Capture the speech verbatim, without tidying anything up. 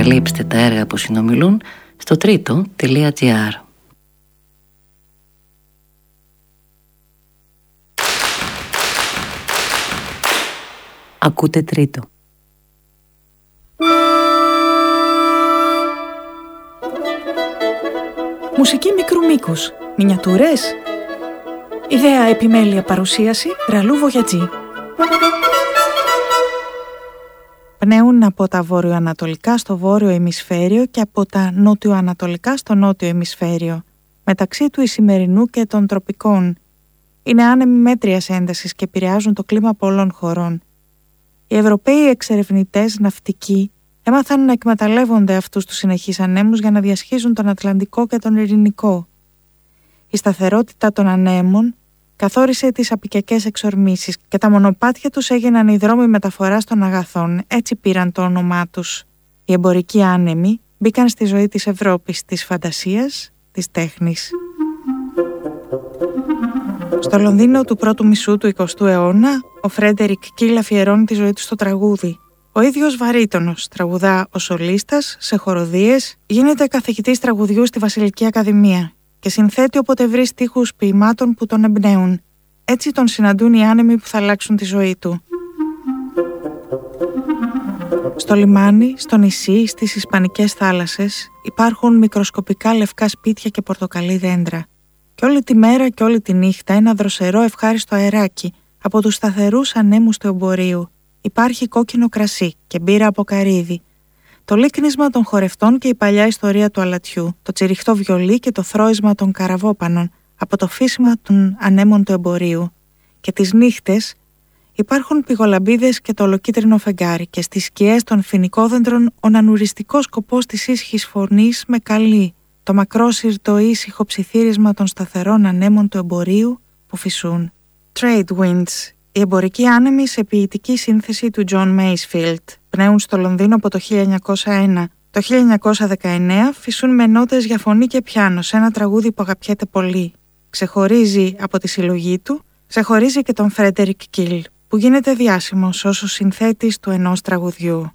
ανακαλύψτε τα έργα που συνομιλούν στο τρίτο τελεία τζι άρ. Ακούτε τρίτο. Μουσική μικρού μήκους. Μινιατούρες. Ιδέα, επιμέλεια, παρουσίαση Ραλού Βογιατζή. Πνέουν από τα βορειοανατολικά στο βόρειο ημισφαίριο και από τα νότιο-ανατολικά στο νότιο ημισφαίριο, μεταξύ του Ισημερινού και των τροπικών. Είναι άνεμοι μέτριας έντασης και επηρεάζουν το κλίμα πολλών χωρών. Οι Ευρωπαίοι εξερευνητές ναυτικοί έμαθαν να εκμεταλλεύονται αυτούς τους συνεχείς ανέμους για να διασχίζουν τον Ατλαντικό και τον Ειρηνικό. Η σταθερότητα των ανέμων καθόρισε τις απικιακές εξορμήσεις και τα μονοπάτια τους έγιναν οι δρόμοι μεταφοράς των αγαθών, έτσι πήραν το όνομά τους. Οι εμπορικοί άνεμοι μπήκαν στη ζωή της Ευρώπης, της φαντασίας, της τέχνης. Στο Λονδίνο του πρώτου μισού του εικοστού αιώνα, ο Φρέντερικ Κίλ αφιερώνει τη ζωή του στο τραγούδι. Ο ίδιος βαρύτονος τραγουδά ως σολίστας σε χοροδίες, γίνεται καθηγητής τραγουδιού στη Βασιλική Ακαδημία και συνθέτει όποτε βρει στίχους ποιημάτων που τον εμπνέουν. Έτσι τον συναντούν οι άνεμοι που θα αλλάξουν τη ζωή του. Στο λιμάνι, στο νησί, στις Ισπανικές θάλασσες υπάρχουν μικροσκοπικά λευκά σπίτια και πορτοκαλί δέντρα. Και όλη τη μέρα και όλη τη νύχτα ένα δροσερό ευχάριστο αεράκι από τους σταθερούς ανέμους του εμπορίου. Υπάρχει κόκκινο κρασί και μπύρα από καρύδι. Το λίκνισμα των χορευτών και η παλιά ιστορία του αλατιού, το τσιριχτό βιολί και το θρώισμα των καραβόπανων από το φύσιμα των ανέμων του εμπορίου. Και τις νύχτες υπάρχουν πηγολαμπίδες και το ολοκίτρινο φεγγάρι και στις σκιές των φοινικόδεντρων ο νανουριστικός σκοπός της ίσχυης φωνής με καλεί, το μακρόσυρτο ήσυχο ψιθύρισμα των σταθερών ανέμων του εμπορίου που φυσούν. Trade winds. Οι εμπορικοί άνεμοι σε ποιητική σύνθεση του John Masefield πνέουν στο Λονδίνο από το χίλια εννιακόσια ένα. Το χίλια εννιακόσια δεκαεννέα φυσούν με νότες για φωνή και πιάνο σε ένα τραγούδι που αγαπιέται πολύ. Ξεχωρίζει από τη συλλογή του, ξεχωρίζει και τον Φρέντερικ Κίλ, που γίνεται διάσημος ως ο συνθέτης του ενός τραγουδιού.